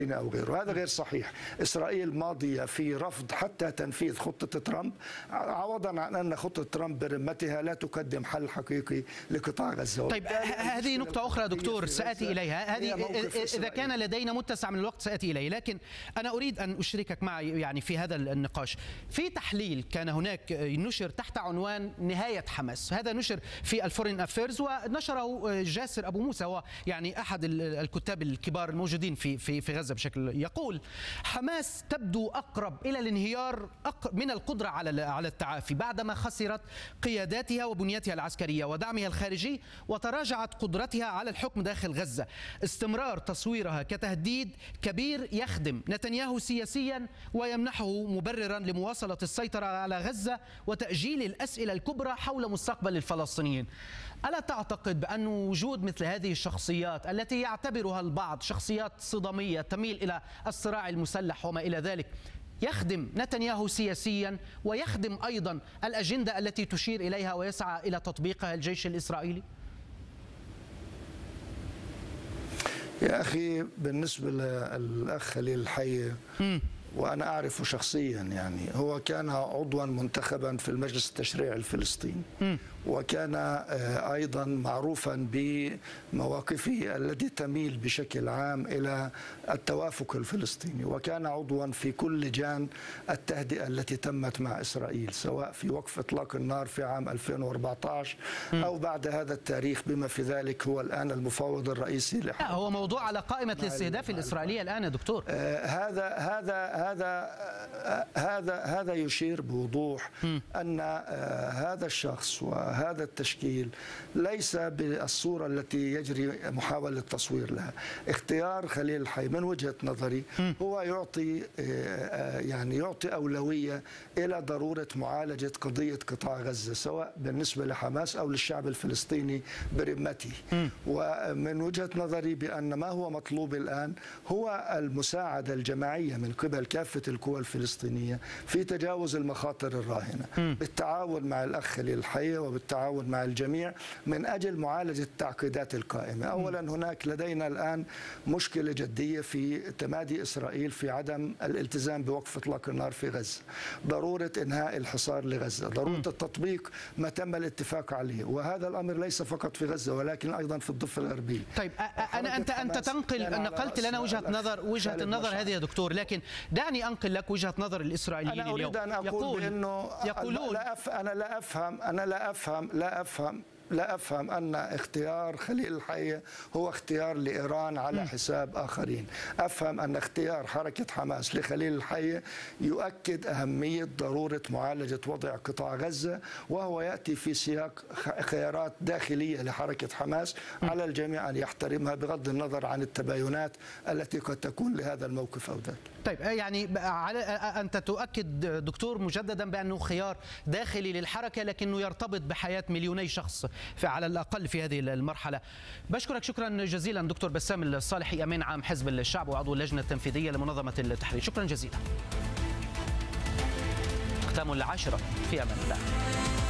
أو غيره. هذا غير صحيح. إسرائيل ماضية في رفض حتى تنفيذ خطة ترامب، عوضا عن أن خطة ترامب برمتها لا تقدم حل حقيقي لقطاع غزة. طيب هذه نقطة أخرى دكتور سآتي إليها، هذه إذا كان لدينا متسع من الوقت سآتي إليه، لكن أنا أريد أن أشركك معي يعني في هذا النقاش. في تحليل كان هناك نشر تحت عنوان نهاية حماس، هذا نشر في الفورين أفيرز ونشره جاسر أبو موسى، هو يعني أحد الكتاب الكبار الموجودين في غزة بشكل، يقول حماس تبدو أقرب إلى الانهيار من القدرة على التعافي بعدما خسرت قياداتها وبنيتها العسكرية ودعمها الخارجي وتراجعت قدرتها على الحكم داخل غزة. استمرار تصويرها كتهديد كبير يخدم نتنياهو سياسيا ويمنحه مبررا لمواصلة السيطرة على غزة وتأجيل الأسئلة الكبرى حول مستقبل الفلسطينيين. ألا تعتقد بأن وجود مثل هذه الشخصيات التي يعتبرها البعض شخصيات صدامية تميل إلى الصراع المسلح وما إلى ذلك يخدم نتنياهو سياسيا ويخدم أيضا الأجندة التي تشير إليها ويسعى إلى تطبيقها الجيش الإسرائيلي؟ يا أخي بالنسبة للأخ خليل الحي، وأنا أعرفه شخصيا، يعني هو كان عضوا منتخبا في المجلس التشريعي الفلسطيني، وكان أيضا معروفا بمواقفه التي تميل بشكل عام إلى التوافق الفلسطيني، وكان عضوا في كل لجان التهدئة التي تمت مع إسرائيل، سواء في وقف إطلاق النار في عام 2014 أو بعد هذا التاريخ، بما في ذلك هو الآن المفوض الرئيسي هو موضوع على قائمة الاستهداف الإسرائيلية الآن يا دكتور. هذا يشير بوضوح أن هذا الشخص وهذا التشكيل ليس بالصورة التي يجري محاولة التصوير لها. اختيار خليل الحي من وجهة نظري هو يعطي أولوية إلى ضرورة معالجة قضية قطاع غزة، سواء بالنسبة لحماس أو للشعب الفلسطيني برمته. ومن وجهة نظري بأن ما هو مطلوب الآن هو المساعدة الجماعية من قبل كافة القوى الفلسطينية في تجاوز المخاطر الراهنة بالتعاون مع الأخ خليل الحي وبالتعاون مع الجميع من أجل معالجة التعقيدات القائمة. أولا هناك لدينا الآن مشكلة جدية في تمادي إسرائيل في عدم الالتزام بوقف إطلاق النار في غزة، ضرورة إنهاء الحصار لغزة، ضرورة التطبيق ما تم الاتفاق عليه، وهذا الأمر ليس فقط في غزة ولكن أيضا في الضفة الغربية. طيب أنت نقلت لنا وجهة النظر هذه يا دكتور، لكن دعني أنقل لك وجهة نظر الإسرائيليين اليوم. أنا أريد أن أقول بأنه يقولون لا أفهم أن اختيار خليل الحي هو اختيار لإيران على حساب آخرين. أفهم أن اختيار حركة حماس لخليل الحي يؤكد أهمية ضرورة معالجة وضع قطاع غزة، وهو يأتي في سياق خيارات داخلية لحركة حماس على الجميع أن يحترمها بغض النظر عن التباينات التي قد تكون لهذا الموقف أو ذاك. طيب يعني أنت تؤكد دكتور مجددا بأنه خيار داخلي للحركة لكنه يرتبط بحياة مليوني شخص على الأقل في هذه المرحلة. بشكرك شكرا جزيلا دكتور بسام الصالحي، أمين عام حزب الشعب وعضو اللجنة التنفيذية لمنظمة التحرير. شكرا جزيلا. ختام العاشرة، في أمان الله.